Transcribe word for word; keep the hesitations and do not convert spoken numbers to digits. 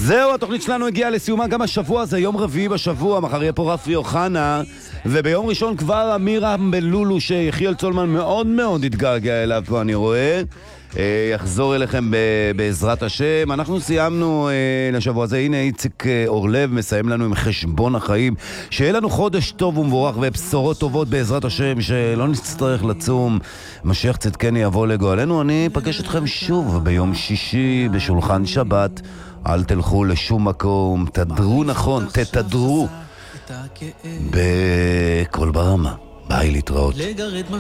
זהו, התוכנית שלנו הגיעה לסיומה גם השבוע, זה יום רביעי בשבוע, מחר יהיה פה רפי אוחנה, וביום ראשון כבר אמירם בלולו שיחיאל צולמן מאוד מאוד התגעגע אליו פה אני רואה, יחזור אליכם בעזרת השם. אנחנו סיימנו לשבוע הזה, הנה איציק אורלב מסיים לנו עם חשבון החיים, שיהיה לנו חודש טוב ומבורך ובשורות טובות בעזרת השם, שלא נצטרך לצום, משיח צדקני יבוא לגואלנו. אני אפגש אתכם שוב ביום שישי בשולחן שבת, אל תלכו לשום מקום, תדרו נכון, תתדרו בכל ברמה. ביי, להתראות.